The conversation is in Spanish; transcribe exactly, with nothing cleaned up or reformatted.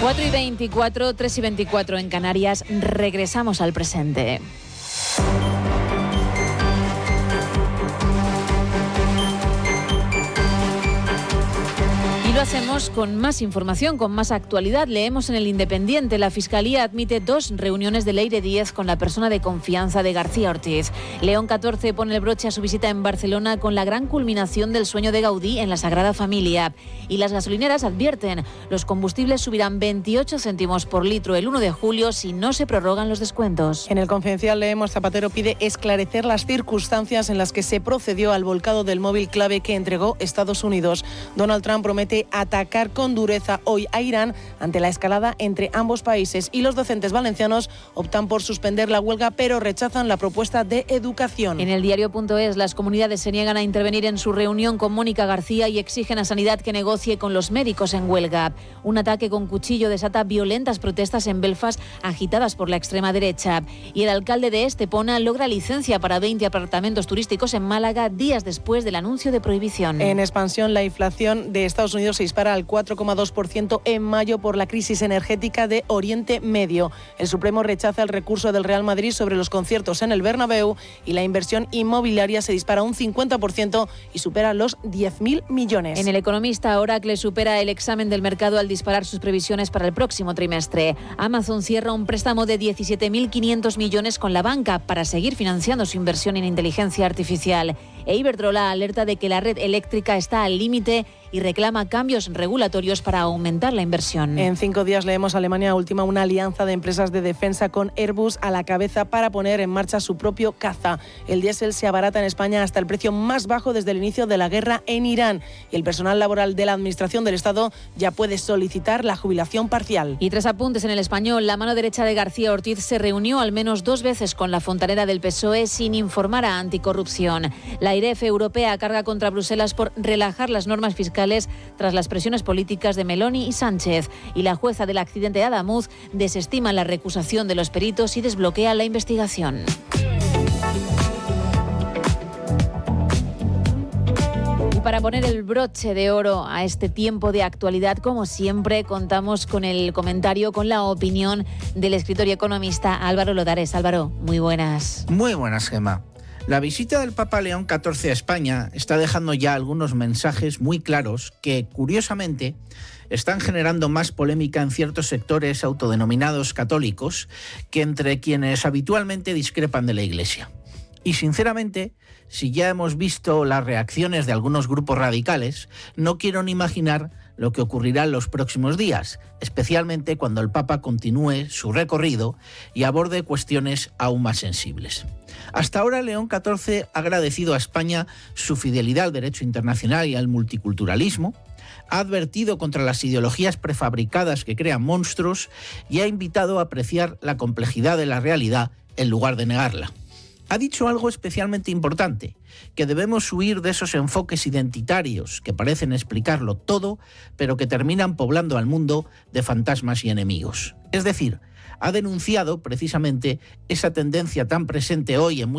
cuatro y veinticuatro, tres y veinticuatro en Canarias. Regresamos al presente. Lo hacemos con más información, con más actualidad. Leemos en El Independiente: la Fiscalía admite dos reuniones de Leire Díez con la persona de confianza de García Ortiz. León catorce pone el broche a su visita en Barcelona con la gran culminación del sueño de Gaudí en la Sagrada Familia. Y las gasolineras advierten: los combustibles subirán veintiocho céntimos por litro el uno de julio si no se prorrogan los descuentos. En El Confidencial leemos: Zapatero pide esclarecer las circunstancias en las que se procedió al volcado del móvil clave que entregó Estados Unidos. Donald Trump promete atacar con dureza hoy a Irán ante la escalada entre ambos países, y los docentes valencianos optan por suspender la huelga pero rechazan la propuesta de educación. En el diario punto es, las comunidades se niegan a intervenir en su reunión con Mónica García y exigen a Sanidad que negocie con los médicos en huelga. Un ataque con cuchillo desata violentas protestas en Belfast agitadas por la extrema derecha, y el alcalde de Estepona logra licencia para veinte apartamentos turísticos en Málaga días después del anuncio de prohibición. En expansión, la inflación de Estados Unidos se dispara al cuatro coma dos por ciento en mayo por la crisis energética de Oriente Medio. El Supremo rechaza el recurso del Real Madrid sobre los conciertos en el Bernabéu, y la inversión inmobiliaria se dispara un cincuenta por ciento y supera los diez mil millones. En El Economista, Oracle supera el examen del mercado al disparar sus previsiones para el próximo trimestre. Amazon cierra un préstamo de diecisiete mil quinientos millones con la banca para seguir financiando su inversión en inteligencia artificial. E Iberdrola alerta de que la red eléctrica está al límite y reclama cambios regulatorios para aumentar la inversión. En cinco días leemos: Alemania ultima una alianza de empresas de defensa con Airbus a la cabeza para poner en marcha su propio caza. El diésel se abarata en España hasta el precio más bajo desde el inicio de la guerra en Irán, y el personal laboral de la Administración del Estado ya puede solicitar la jubilación parcial. Y tres apuntes en El Español: la mano derecha de García Ortiz se reunió al menos dos veces con la fontanera del P S O E sin informar a Anticorrupción. La AIREF europea carga contra Bruselas por relajar las normas fiscales tras las presiones políticas de Meloni y Sánchez, y la jueza del accidente de Adamuz desestima la recusación de los peritos y desbloquea la investigación. Y para poner el broche de oro a este tiempo de actualidad, como siempre, contamos con el comentario, con la opinión del escritor y economista Álvaro Lodares. Álvaro, muy buenas. Muy buenas, Gemma. La visita del Papa León catorce a España está dejando ya algunos mensajes muy claros que, curiosamente, están generando más polémica en ciertos sectores autodenominados católicos que entre quienes habitualmente discrepan de la Iglesia. Y, sinceramente, si ya hemos visto las reacciones de algunos grupos radicales, no quiero ni imaginar lo que ocurrirá en los próximos días, especialmente cuando el Papa continúe su recorrido y aborde cuestiones aún más sensibles. Hasta ahora, León catorce ha agradecido a España su fidelidad al derecho internacional y al multiculturalismo, ha advertido contra las ideologías prefabricadas que crean monstruos y ha invitado a apreciar la complejidad de la realidad en lugar de negarla. Ha dicho algo especialmente importante: que debemos huir de esos enfoques identitarios que parecen explicarlo todo, pero que terminan poblando al mundo de fantasmas y enemigos. Es decir, ha denunciado precisamente esa tendencia tan presente hoy en